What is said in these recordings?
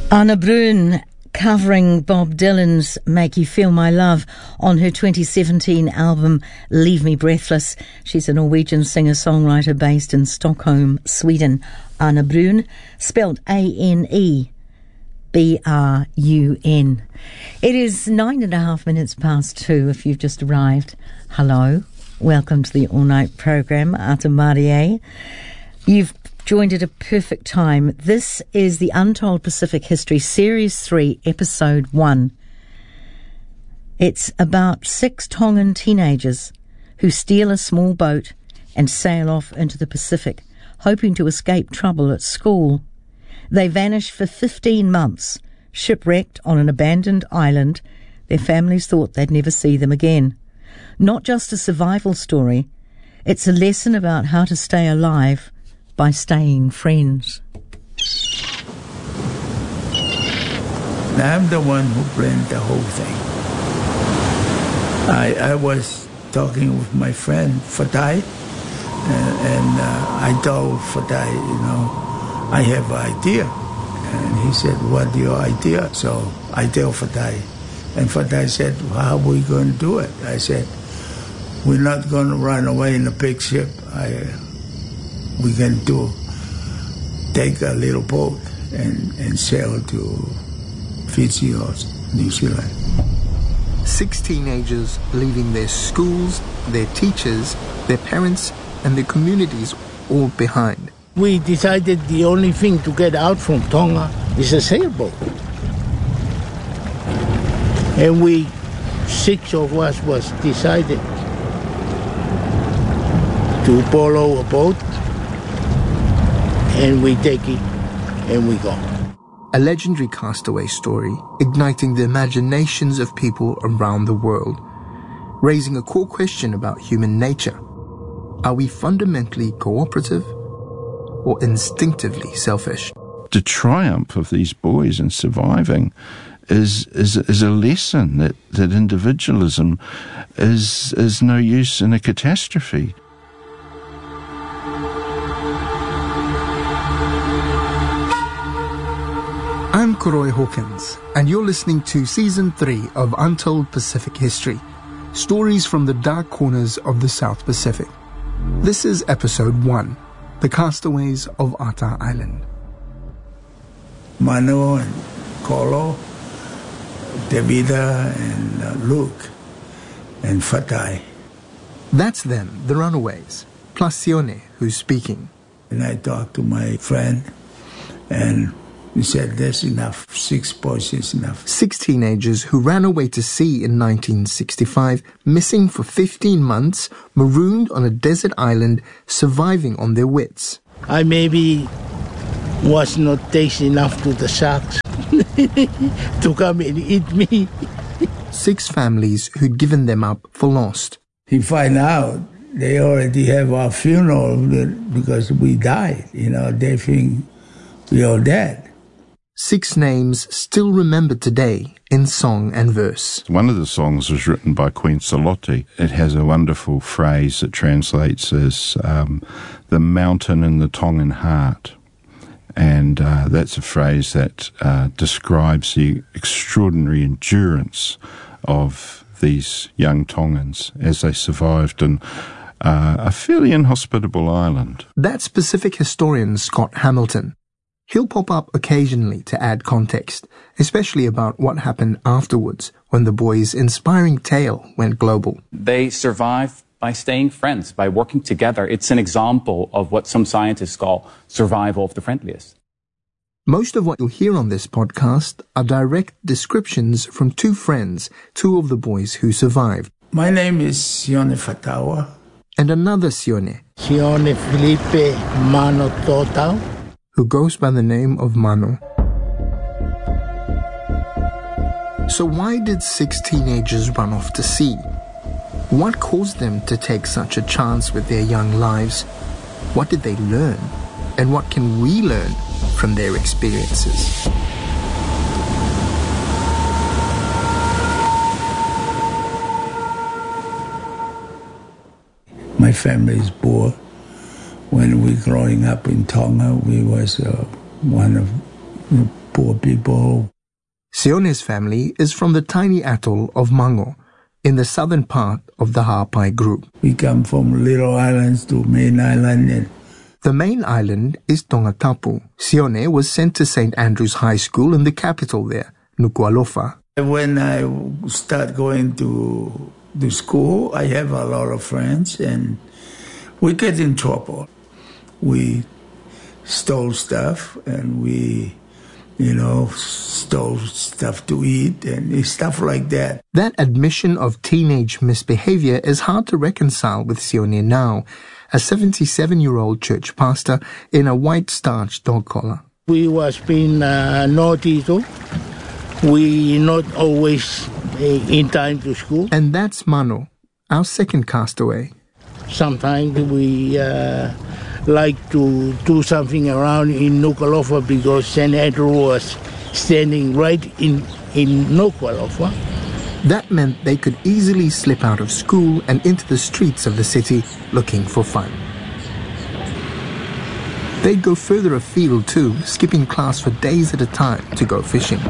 Anna Brun covering Bob Dylan's Make You Feel My Love on her 2017 album Leave Me Breathless. She's a Norwegian singer-songwriter based in Stockholm, Sweden. Anna Brun, spelled Anebrun. It is 9.5 minutes past 2 if you've just arrived. Hello, welcome to the all-night program, Ata Marie. You've joined at a perfect time. This is the Untold Pacific History, Series 3, Episode 1. It's about 6 Tongan teenagers who steal a small boat and sail off into the Pacific, hoping to escape trouble at school. They vanish for 15 months, shipwrecked on an abandoned island. Their families thought they'd never see them again. Not just a survival story, it's a lesson about how to stay alive by staying friends. I'm the one who planned the whole thing. I was talking with my friend Fatai, and I told Fatai, I have an idea. And he said, "What's your idea?" So I tell Fatai, and Fatai said, "How are we going to do it?" I said, "We're not going to run away in a big ship. We can take a little boat and sail to Fiji or New Zealand." 6 teenagers leaving their schools, their teachers, their parents, and their communities all behind. We decided the only thing to get out from Tonga is a sailboat. And 6 of us was decided to borrow a boat, and we take it and we go. A legendary castaway story igniting the imaginations of people around the world, raising a core question about human nature. Are we fundamentally cooperative or instinctively selfish? The triumph of these boys in surviving is a lesson that individualism is no use in a catastrophe. I'm Koroi Hawkins, and you're listening to Season 3 of Untold Pacific History, stories from the dark corners of the South Pacific. This is Episode 1, The Castaways of Ata Island. Manu and Kolo, Devida and Luke and Fatai. That's them, the runaways, plus Sione, who's speaking. And I talked to my friend, and he said, "There's enough. 6 boys is enough." 6 teenagers who ran away to sea in 1965, missing for 15 months, marooned on a desert island, surviving on their wits. I maybe was not tasty enough to the sharks to come and eat me. 6 families who'd given them up for lost. He find out they already have our funeral because we died. They think we are dead. 6 names still remembered today in song and verse. One of the songs was written by Queen Salote. It has a wonderful phrase that translates as the mountain in the Tongan heart. And that's a phrase that describes the extraordinary endurance of these young Tongans as they survived in a fairly inhospitable island. That's Pacific historian Scott Hamilton. He'll pop up occasionally to add context, especially about what happened afterwards when the boys' inspiring tale went global. They survive by staying friends, by working together. It's an example of what some scientists call survival of the friendliest. Most of what you'll hear on this podcast are direct descriptions from 2 friends, 2 of the boys who survived. My name is Sione Fatawa. And another Sione, Sione Felipe Mano Totau, who goes by the name of Mano. So why did 6 teenagers run off to sea? What caused them to take such a chance with their young lives? What did they learn? And what can we learn from their experiences? My family is poor. When we growing up in Tonga, we was one of the poor people. Sione's family is from the tiny atoll of Mango, in the southern part of the Ha'apai group. We come from little islands to main island. And the main island is Tongatapu. Sione was sent to St. Andrew's High School in the capital there, Nuku'alofa. when I start going to the school, I have a lot of friends, and we get in trouble. We stole stuff, and we stole stuff to eat and stuff like that. That admission of teenage misbehavior is hard to reconcile with Sione now, a 77-year-old church pastor in a white starch dog collar. We was being naughty too. We not always in time to school. And that's Mano, our second castaway. Sometimes we like to do something around in Nuku'alofa because St. Andrew was standing right in Nuku'alofa. That meant they could easily slip out of school and into the streets of the city looking for fun. They'd go further afield too, skipping class for days at a time to go fishing.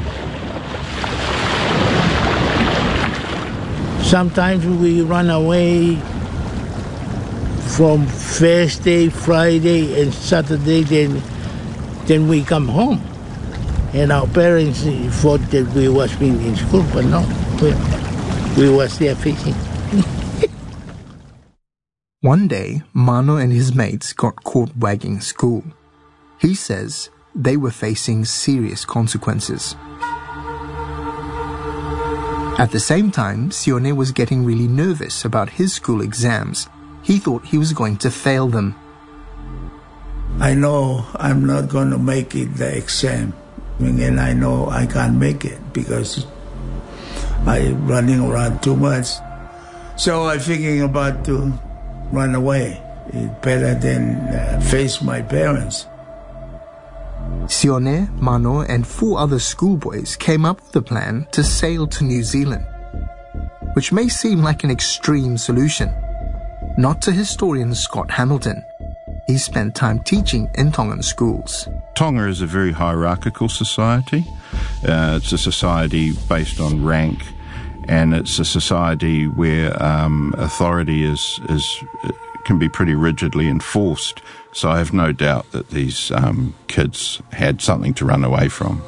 Sometimes we run away from Thursday, Friday, and Saturday, then we come home. And our parents thought that we was being in school, but no, we was there fishing. One day, Mano and his mates got caught wagging school. He says they were facing serious consequences. At the same time, Sione was getting really nervous about his school exams. He thought he was going to fail them. I know I'm not going to make it the exam, and I know I can't make it because I'm running around too much. So I'm thinking about to run away. It's better than face my parents. Sione, Mano, and 4 other schoolboys came up with a plan to sail to New Zealand, which may seem like an extreme solution. Not to historian Scott Hamilton. He spent time teaching in Tongan schools. Tonga is a very hierarchical society. It's a society based on rank, and it's a society where authority can be pretty rigidly enforced. So I have no doubt that these kids had something to run away from.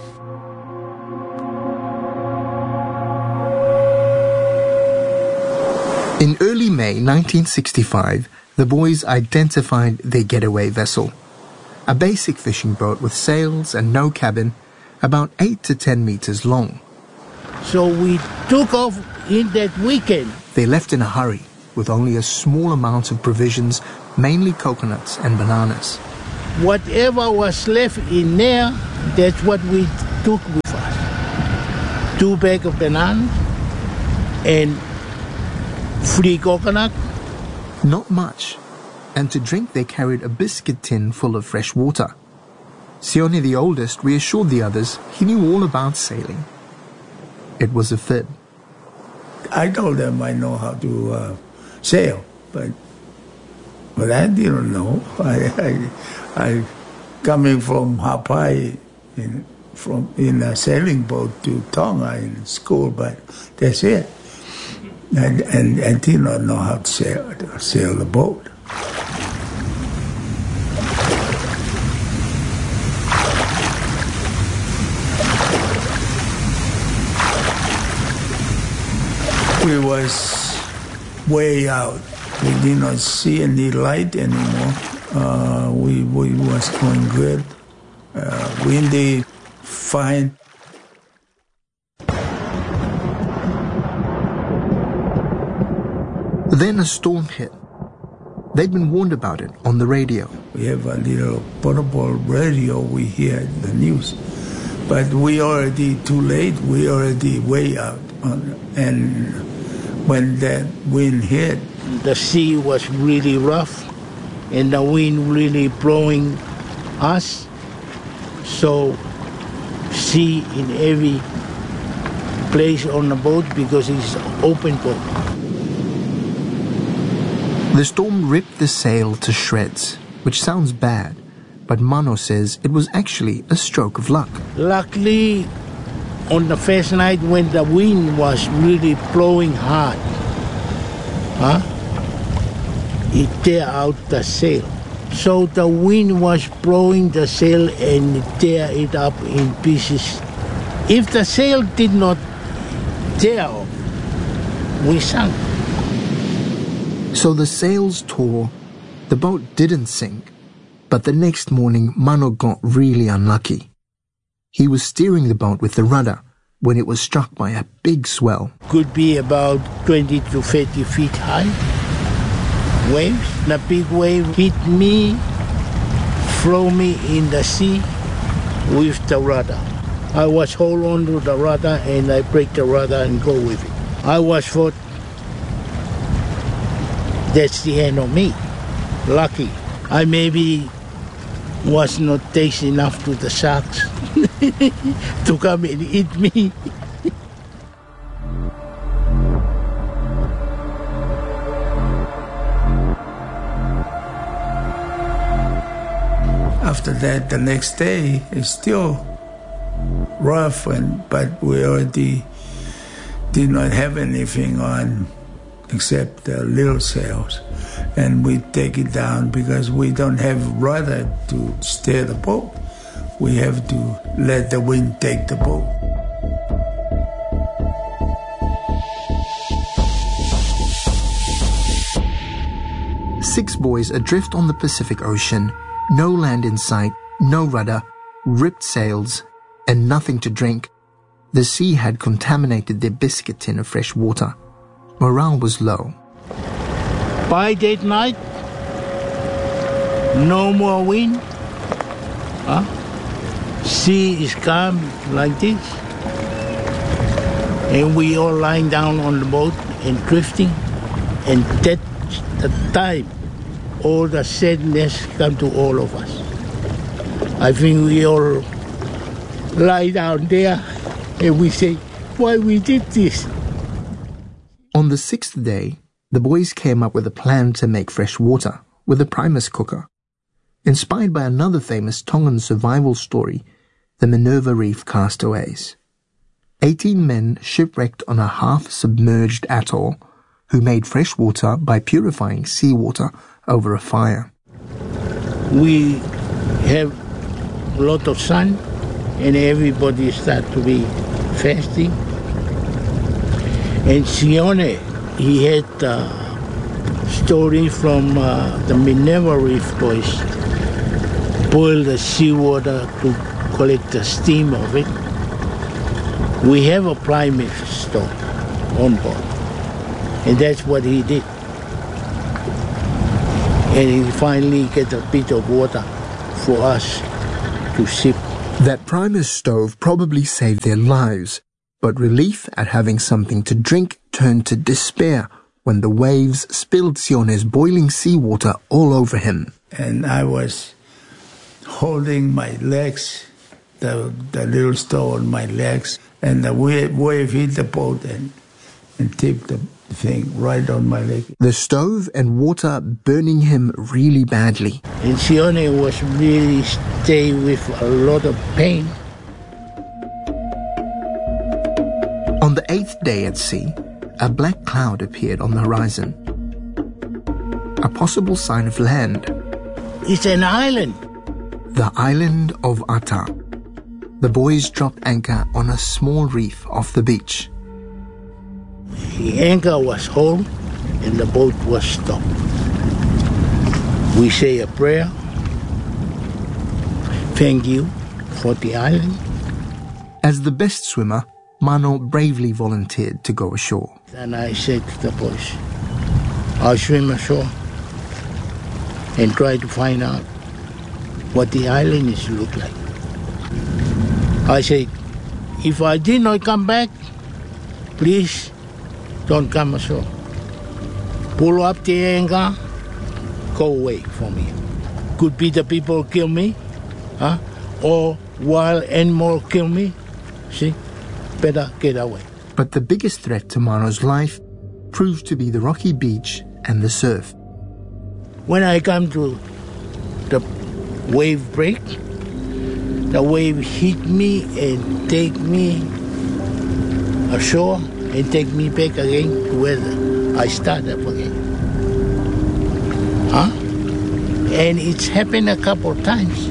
In early May 1965, the boys identified their getaway vessel. A basic fishing boat with sails and no cabin, about 8 to 10 meters long. So we took off in that weekend. They left in a hurry, with only a small amount of provisions, mainly coconuts and bananas. Whatever was left in there, that's what we took with us. 2 bags of bananas and 3 coconut. Not much. And to drink they carried a biscuit tin full of fresh water. Sione, the oldest, reassured the others he knew all about sailing. It was a fib. I told them I know how to sail, but I didn't know. I coming from Ha'apai in a sailing boat to Tonga in school, but that's it. And I did not know how to sail the boat. We was way out. We did not see any light anymore. We was going good. Windy, fine. Then a storm hit. They'd been warned about it on the radio. We have a little portable radio, we hear the news. But we already too late, we already way out. And when that wind hit, the sea was really rough and the wind really blowing us. So sea in every place on the boat because it's open boat. The storm ripped the sail to shreds, which sounds bad, but Mano says it was actually a stroke of luck. Luckily, on the first night when the wind was really blowing hard, it tear out the sail. So the wind was blowing the sail and tear it up in pieces. If the sail did not tear off, we sank. So the sails tore, the boat didn't sink, but the next morning Mano got really unlucky. He was steering the boat with the rudder when it was struck by a big swell. Could be about 20 to 30 feet high waves. The big wave hit me, throw me in the sea with the rudder. I was hold on to the rudder and I break the rudder and go with it. I was thought that's the end of me. Lucky. I maybe was not tasty enough to the sharks to come and eat me. After that, the next day is still rough, but we already did not have anything on except the little sails, and we take it down because we don't have rudder to steer the boat. We have to let the wind take the boat. Six boys adrift on the Pacific Ocean, no land in sight, no rudder, ripped sails, and nothing to drink. The sea had contaminated their biscuit tin of fresh water. Morale was low. By that night, no more wind. Sea is calm like this. And we all lying down on the boat and drifting. And that's the time all the sadness come to all of us. I think we all lie down there and we say, why we did this? On the sixth day, the boys came up with a plan to make fresh water with a Primus cooker. Inspired by another famous Tongan survival story, the Minerva Reef Castaways. 18 men shipwrecked on a half-submerged atoll who made fresh water by purifying seawater over a fire. We have a lot of sun and everybody start to be fasting. And Sione, he had a story from the Minerva Reef boys. Boil the seawater to collect the steam of it. We have a Primus stove on board. And that's what he did. And he finally get a bit of water for us to sip. That Primus stove probably saved their lives, but relief at having something to drink turned to despair when the waves spilled Sione's boiling seawater all over him. And I was holding my legs, the little stove on my legs, and the wave hit the boat and tipped the thing right on my leg. The stove and water burning him really badly. And Sione was really stay with a lot of pain. On the 8th day at sea, a black cloud appeared on the horizon. A possible sign of land. It's an island. The island of Ata. The boys dropped anchor on a small reef off the beach. The anchor was hauled and the boat was stopped. We say a prayer. Thank you for the island. As the best swimmer, Mano bravely volunteered to go ashore. And I said to the boys, I'll swim ashore and try to find out what the island is look like. I said, if I did not come back, please don't come ashore. Pull up the anchor, go away from me. Could be the people kill me, or wild animal kill me. See, better get away. But the biggest threat to Mano's life proved to be the rocky beach and the surf. When I come to the wave break. The wave hit me and take me ashore and take me back again to where I started again. And it's happened a couple of times.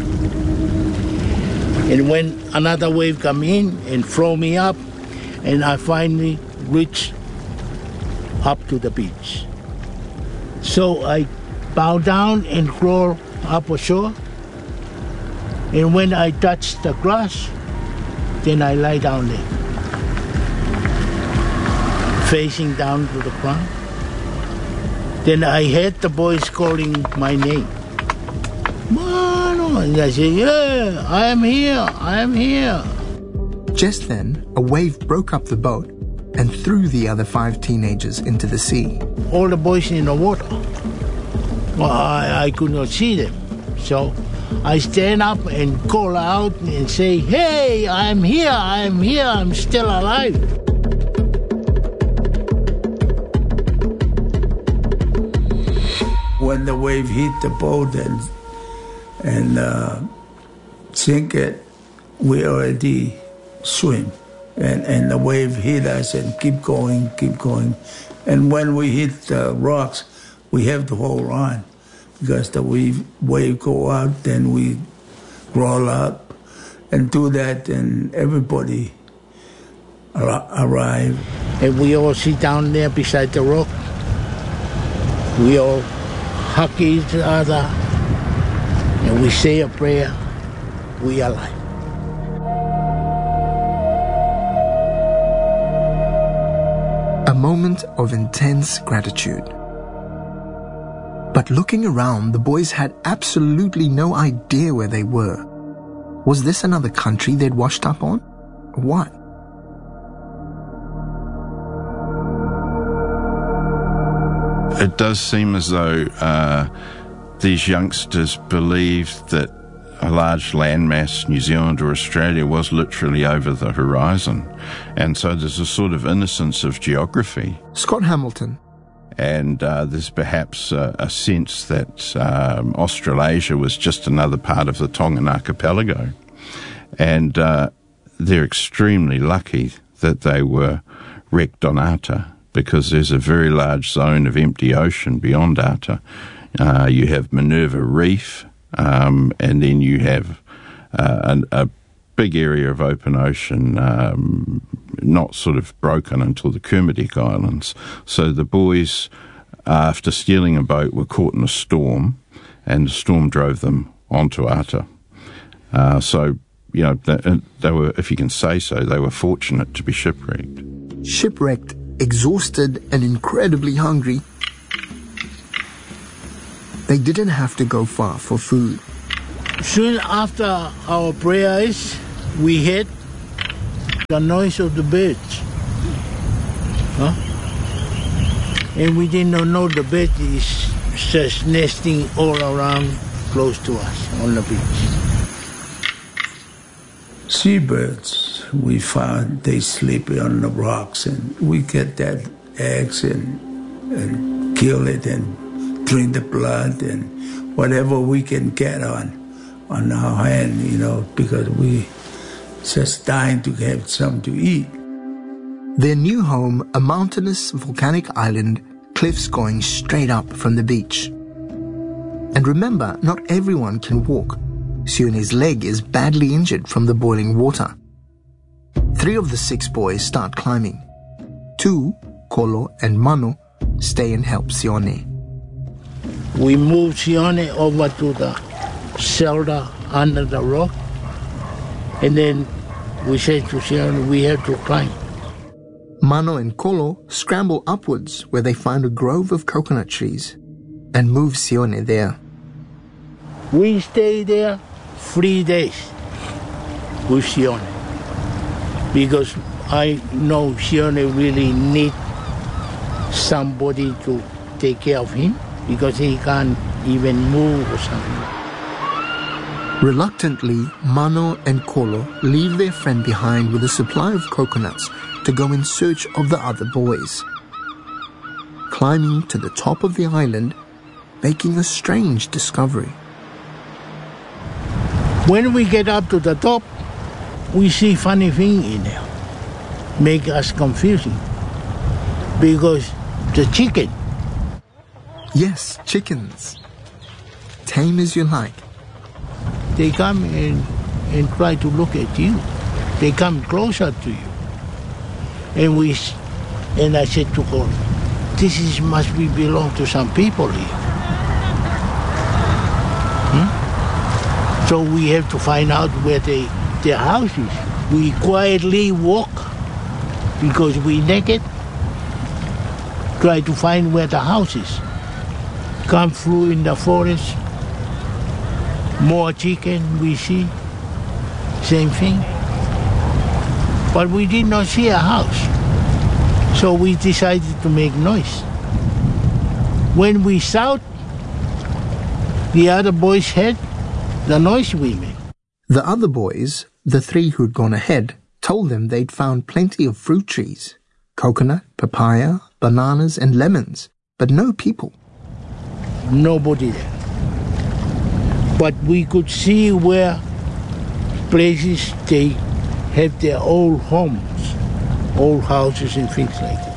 And when another wave come in and throw me up, and I finally reach up to the beach. So I bow down and crawl up ashore. And when I touch the grass, then I lie down there, facing down to the ground. Then I heard the boys calling my name. Mano! And I said, yeah, I am here, I am here. Just then, a wave broke up the boat and threw the other 5 teenagers into the sea. All the boys in the water. Well, I could not see them. So I stand up and call out and say, hey, I'm here, I'm still alive. When the wave hit the boat and sink it, we already swim. And the wave hit us and keep going. And when we hit the rocks, we have to hold on because the wave go out, then we roll up and do that, and everybody arrive. And we all sit down there beside the rock. We all hug each other and we say a prayer. We are alive. A moment of intense gratitude. But looking around, the boys had absolutely no idea where they were. Was this another country they'd washed up on? Or what? It does seem as though these youngsters believed that a large landmass, New Zealand or Australia, was literally over the horizon. And so there's a sort of innocence of geography. Scott Hamilton. And there's perhaps a sense that Australasia was just another part of the Tongan archipelago. And they're extremely lucky that they were wrecked on Ata, because there's a very large zone of empty ocean beyond Ata. You have Minerva Reef, and then you have a big area of open ocean, not sort of broken until the Kermadec Islands. So the boys, after stealing a boat, were caught in a storm, and the storm drove them onto Ata. So, you know, they were, if you can say so, they were fortunate to be shipwrecked. Shipwrecked, exhausted, and incredibly hungry, they didn't have to go far for food. Soon after our prayers, we heard the noise of the birds. And we did not know the bird is just nesting all around close to us on the beach. Seabirds, we found they sleep on the rocks, and we get that eggs and kill it and drink the blood and whatever we can get on our hand, you know, because we just dying to have some to eat. Their new home, a mountainous volcanic island, cliffs going straight up from the beach. And remember, not everyone can walk. Sione's leg is badly injured from the boiling water. 3 of the 6 boys start climbing. 2, Kolo and Mano, stay and help Sione. We moved Sione over to the shelter under the rock, and then we said to Sione, we have to climb. Mano and Kolo scramble upwards where they find a grove of coconut trees and move Sione there. We stay there 3 days with Sione because I know Sione really need somebody to take care of him because he can't even move or something. Reluctantly, Mano and Kolo leave their friend behind with a supply of coconuts to go in search of the other boys. Climbing to the top of the island, making a strange discovery. When we get up to the top, we see funny thing in there. Make us confusing. Because the chicken. Yes, chickens. Tame as you like. They come and try to look at you. They come closer to you. And I said to God, must be belong to some people here. So we have to find out where their house is. We quietly walk because we naked. Try to find where the house is. Come through in the forest. More chicken we see. Same thing. But we did not see a house. So we decided to make noise. When we shout, the other boys heard the noise we made. The other boys, the three who'd gone ahead, told them they'd found plenty of fruit trees, coconut, papaya, bananas and lemons, but no people. Nobody there. But we could see where places they have their old homes, old houses and things like that.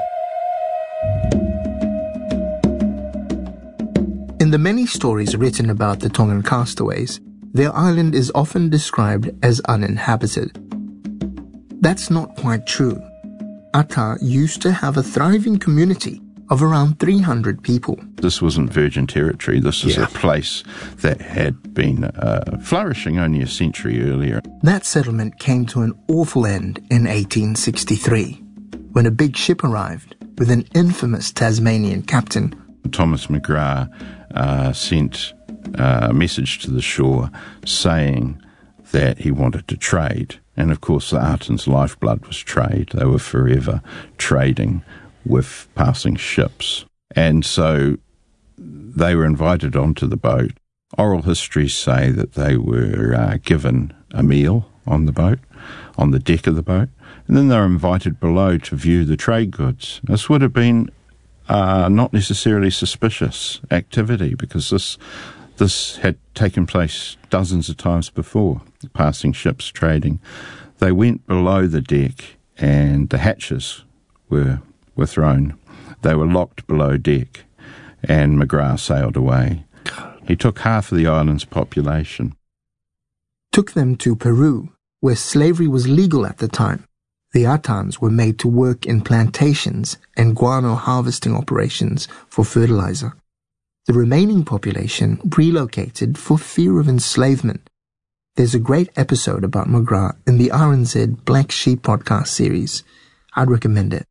In the many stories written about the Tongan castaways, their island is often described as uninhabited. That's not quite true. Ata used to have a thriving community of around 300 people. This wasn't virgin territory. This is a place that had been flourishing only a century earlier. That settlement came to an awful end in 1863, when a big ship arrived with an infamous Tasmanian captain. Thomas McGrath sent a message to the shore saying that he wanted to trade. And of course the Atan's lifeblood was trade. They were forever trading with passing ships. And so they were invited onto the boat. Oral histories say that they were given a meal on the boat, on the deck of the boat, and then they were invited below to view the trade goods. This would have been not necessarily suspicious activity because this had taken place dozens of times before, passing ships trading. They went below the deck and the hatches were thrown. They were locked below deck and McGrath sailed away. He took half of the island's population. Took them to Peru, where slavery was legal at the time. The Atans were made to work in plantations and guano harvesting operations for fertilizer. The remaining population relocated for fear of enslavement. There's a great episode about McGrath in the RNZ Black Sheep podcast series. I'd recommend it.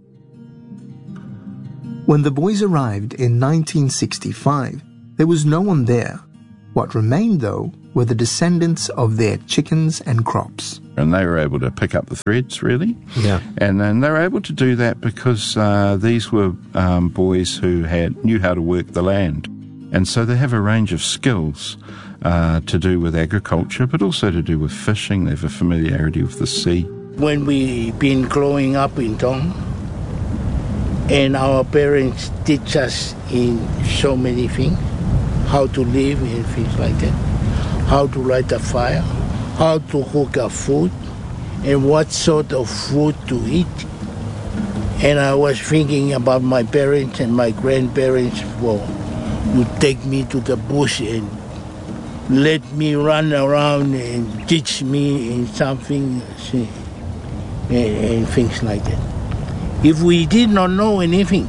When the boys arrived in 1965, there was no one there. What remained, though, were the descendants of their chickens and crops. And they were able to pick up the threads, really. Yeah. And then they were able to do that because these were boys who knew how to work the land. And so they have a range of skills to do with agriculture, but also to do with fishing. They have a familiarity with the sea. When we've been growing up in Tonga, and our parents teach us in so many things, how to live and things like that, how to light a fire, how to cook a food, and what sort of food to eat. And I was thinking about my parents and my grandparents would take me to the bush and let me run around and teach me in something and things like that. If we did not know anything,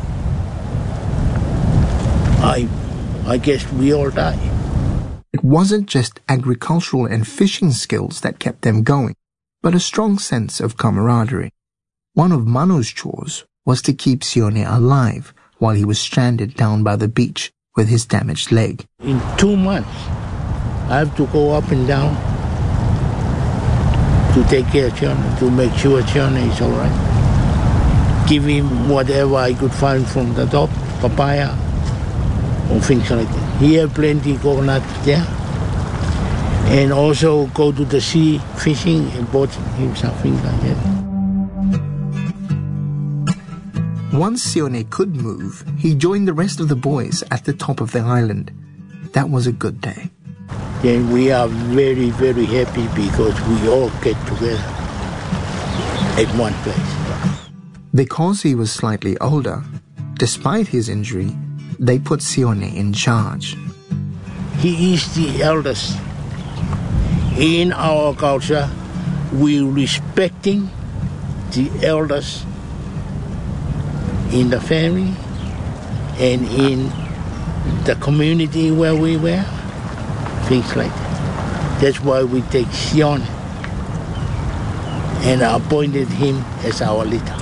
I guess we all die. It wasn't just agricultural and fishing skills that kept them going, but a strong sense of camaraderie. One of Mano's chores was to keep Sione alive while he was stranded down by the beach with his damaged leg. In 2 months, I have to go up and down to take care of Sione, to make sure Sione is all right. Give him whatever I could find from the top, papaya, or things like that. He had plenty of coconut there. And also go to the sea fishing and bought him something like that. Once Sione could move, he joined the rest of the boys at the top of the island. That was a good day. then we are very, very happy because we all get together at one place. Because he was slightly older, despite his injury, they put Sione in charge. He is the eldest. In our culture, we respecting the elders in the family and in the community where we were, things like that. That's why we take Sione and appointed him as our leader.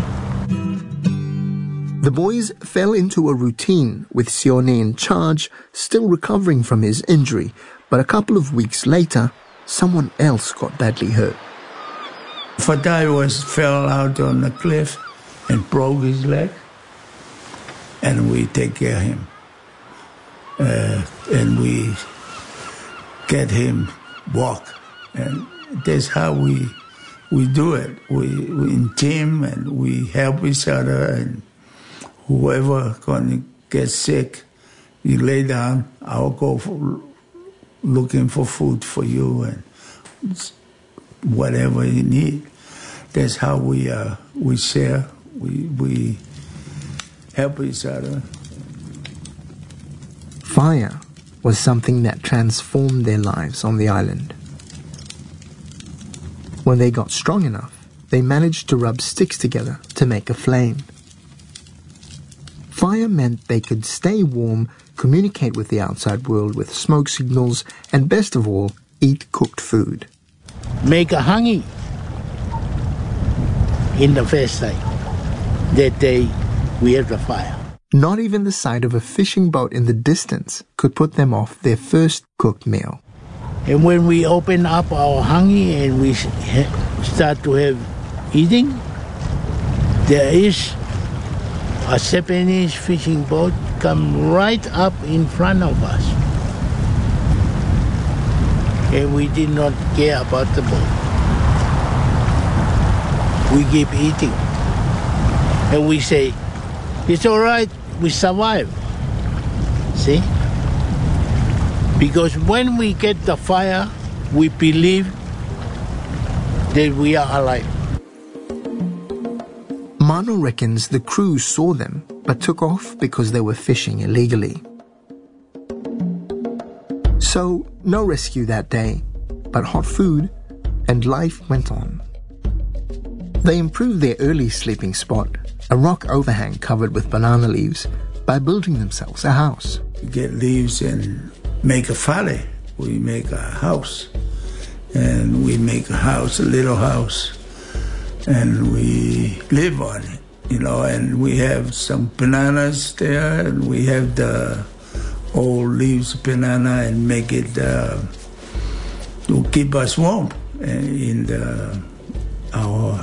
The boys fell into a routine with Sione in charge, still recovering from his injury, but a couple of weeks later, someone else got badly hurt. Fatai fell out on the cliff and broke his leg, and we take care of him. And we get him walk, and that's how we do it. We in team, and we help each other, and whoever gonna get sick, you lay down, I'll go looking for food for you and whatever you need. That's how we share. We help each other. Fire was something that transformed their lives on the island. When they got strong enough, they managed to rub sticks together to make a flame. Fire meant they could stay warm, communicate with the outside world with smoke signals, and best of all, eat cooked food. Make a hangi in the first day. That day, we have the fire. Not even the sight of a fishing boat in the distance could put them off their first cooked meal. And when we open up our hangi and we start to have eating, there is a Japanese fishing boat come right up in front of us. And we did not care about the boat. We keep eating. And we say, it's all right, we survive. See? Because when we get the fire, we believe that we are alive. Mano reckons the crew saw them but took off because they were fishing illegally. So, no rescue that day, but hot food, and life went on. They improved their early sleeping spot, a rock overhang covered with banana leaves, by building themselves a house. We get leaves and make a fale. We make a house. And we make a house, a little house, and we live on it, and we have some bananas there, and we have the old leaves of banana and make it to keep us warm in our